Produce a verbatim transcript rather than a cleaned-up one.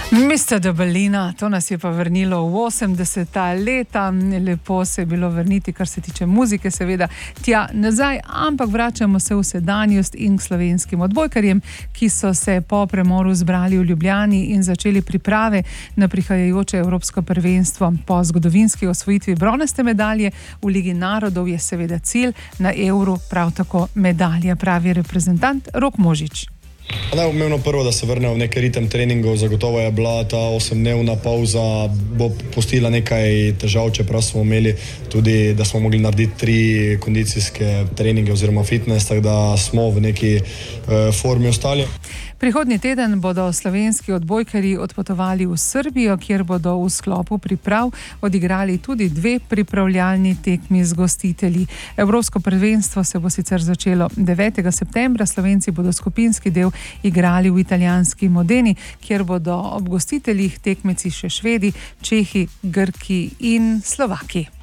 mister Debelina, to nas je pa vrnilo v osemdeseta leta. Lepo se je bilo vrniti, kar se tiče muzike, seveda tja nazaj, ampak vračamo se v sedanjost in k slovenskim odbojkarjem, ki so se po premoru zbrali v Ljubljani in začeli priprave na prihajajoče evropsko prvenstvo. Po zgodovinski osvojitvi bronaste medalje v Ligi narodov je seveda cilj na Euru prav tako medalja, pravi reprezentant Rok Možič. Najpomembno prvo, da se vrnejo v neki ritem treningov. Zagotovo je bila ta osemdnevna pauza, bo postila nekaj težav, čeprav smo imeli tudi, da smo mogli narediti tri kondicijske treninge oziroma fitness, tako da smo v neki uh, formi ostali. Prihodnji teden bodo slovenski odbojkarji odpotovali v Srbijo, kjer bodo v sklopu priprav odigrali tudi dve pripravljalni tekmi z gostitelji. Evropsko prvenstvo se bo sicer začelo devetega septembra, Slovenci bodo skupinski del igrali v italijanski Modeni, kjer bodo ob gostiteljih tekmeci še Švedi, Čehi, Grki in Slovaki.